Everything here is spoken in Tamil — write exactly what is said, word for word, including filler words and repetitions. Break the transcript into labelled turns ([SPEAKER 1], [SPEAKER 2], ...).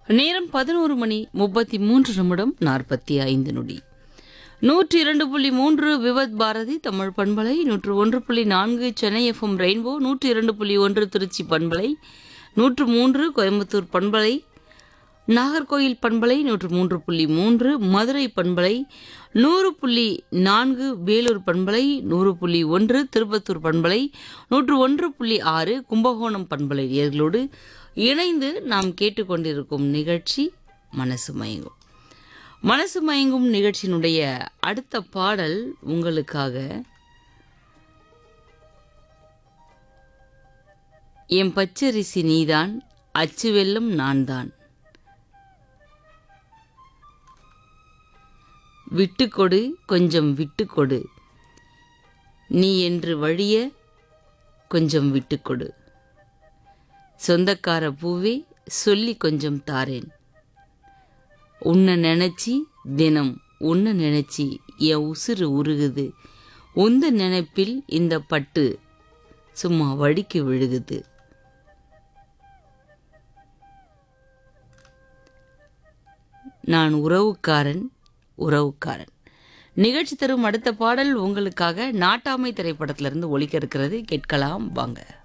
[SPEAKER 1] நேரம் பதினோரு மணி முப்பத்தி மூன்று நிமிடம் நாற்பத்தி ஐந்து நொடி. நூற்றி இரண்டு புள்ளி மூன்று விவத் பாரதி தமிழ் பண்பலை, நூற்று ஒன்று புள்ளி நான்கு சென்னை எஃப்எம் ரெயின்போ, நூற்றி இரண்டு புள்ளி ஒன்று திருச்சி பண்பலை, நூற்று மூன்று கோயம்புத்தூர் பண்பலை, நாகர்கோயில் பண்பலை, நூற்று மூன்று புள்ளி மூன்று மதுரை பண்பலை, நூறு புள்ளி நான்கு வேலூர் பண்பலை, நூறு புள்ளி ஒன்று திருப்பத்தூர் பண்பலை, நூற்று ஒன்று புள்ளி ஆறு கும்பகோணம் பண்பலை நேயர்களோடு இணைந்து நாம் கேட்டுக்கொண்டிருக்கும் நிகழ்ச்சி மனசு மயங்கும். மனசு மயங்கும் நிகழ்ச்சியினுடைய அடுத்த பாடல் உங்களுக்காக என் பச்சரிசி நீதான், அச்சு வெல்லம் நான் தான், விட்டுக்கொடு கொஞ்சம் விட்டுக்கொடு, நீ என்று வழிய கொஞ்சம் விட்டுக்கொடு, சொந்தக்கார பூவே சொல்லி கொஞ்சம் தாரேன், உன்னை நினைச்சி தினம் உன்னை நினைச்சி என் உசுறு உருகுது, உந்த நினைப்பில் இந்த பட்டு சும்மா வடிக்கு விழுகுது. நான் உறவுக்காரன் உறவுக்காரன். நிகழ்ச்சி தரும் அடுத்த பாடல் உங்களுக்காக நாட்டாமை திரைப்படத்திலிருந்து ஒலிக்க இருக்கிறது. கேட்கலாம் வாங்க.